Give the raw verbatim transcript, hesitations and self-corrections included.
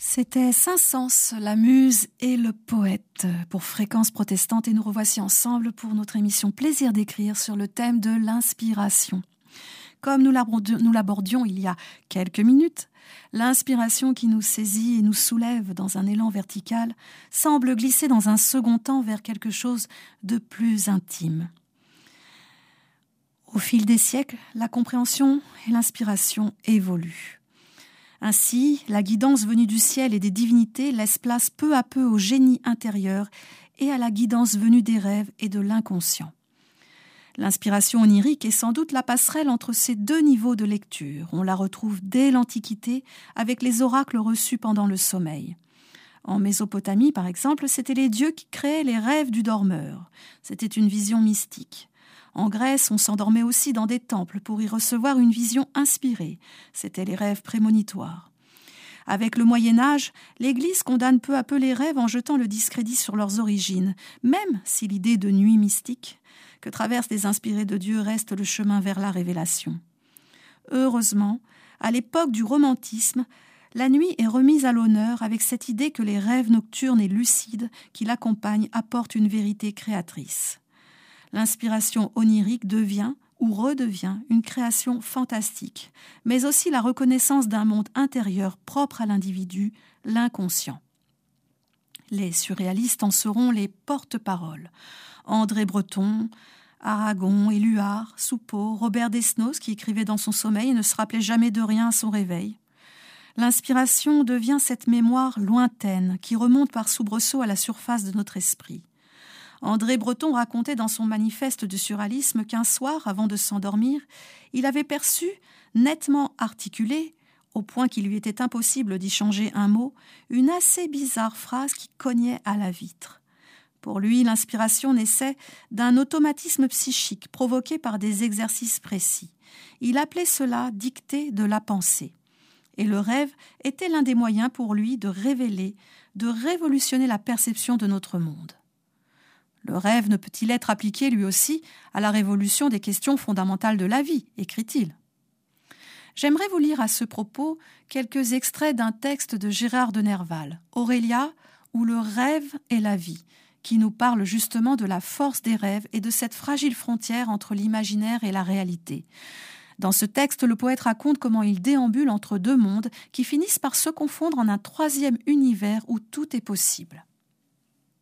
C'était Saint-Saëns, la muse et le poète pour Fréquence Protestante et nous revoici ensemble pour notre émission Plaisir d'écrire sur le thème de l'inspiration. Comme nous l'abordions il y a quelques minutes, l'inspiration qui nous saisit et nous soulève dans un élan vertical semble glisser dans un second temps vers quelque chose de plus intime. Au fil des siècles, la compréhension et l'inspiration évoluent. Ainsi, la guidance venue du ciel et des divinités laisse place peu à peu au génie intérieur et à la guidance venue des rêves et de l'inconscient. L'inspiration onirique est sans doute la passerelle entre ces deux niveaux de lecture. On la retrouve dès l'Antiquité avec les oracles reçus pendant le sommeil. En Mésopotamie, par exemple, c'étaient les dieux qui créaient les rêves du dormeur. C'était une vision mystique. En Grèce, on s'endormait aussi dans des temples pour y recevoir une vision inspirée. C'étaient les rêves prémonitoires. Avec le Moyen-Âge, l'Église condamne peu à peu les rêves en jetant le discrédit sur leurs origines, même si l'idée de nuit mystique que traversent les inspirés de Dieu reste le chemin vers la révélation. Heureusement, à l'époque du romantisme, la nuit est remise à l'honneur avec cette idée que les rêves nocturnes et lucides qui l'accompagnent apportent une vérité créatrice. L'inspiration onirique devient ou redevient une création fantastique, mais aussi la reconnaissance d'un monde intérieur propre à l'individu, l'inconscient. Les surréalistes en seront les porte-paroles. André Breton, Aragon, Éluard, Soupeau, Robert Desnos, qui écrivait dans son sommeil et ne se rappelait jamais de rien à son réveil. L'inspiration devient cette mémoire lointaine qui remonte par soubresaut à la surface de notre esprit. André Breton racontait dans son manifeste du surréalisme qu'un soir, avant de s'endormir, il avait perçu, nettement articulée, au point qu'il lui était impossible d'y changer un mot, une assez bizarre phrase qui cognait à la vitre. Pour lui, l'inspiration naissait d'un automatisme psychique provoqué par des exercices précis. Il appelait cela « dictée de la pensée ». Et le rêve était l'un des moyens pour lui de révéler, de révolutionner la perception de notre monde. Le rêve ne peut-il être appliqué lui aussi à la révolution des questions fondamentales de la vie, écrit-il. J'aimerais vous lire à ce propos quelques extraits d'un texte de Gérard de Nerval, Aurélia ou le rêve et la vie, qui nous parle justement de la force des rêves et de cette fragile frontière entre l'imaginaire et la réalité. Dans ce texte, le poète raconte comment il déambule entre deux mondes qui finissent par se confondre en un troisième univers où tout est possible.